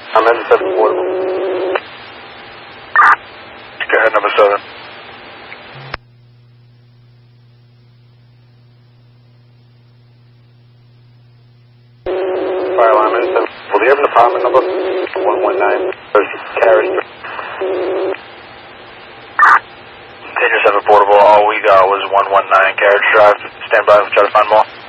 I'm in 7 portable. Go ahead, number 7. Fire alarm in 7. Well, do you have an apartment number? 119 Carriage Drive. Danger 7 portable, all we got was 119 Carriage Drive. Stand by, we'll try to find more.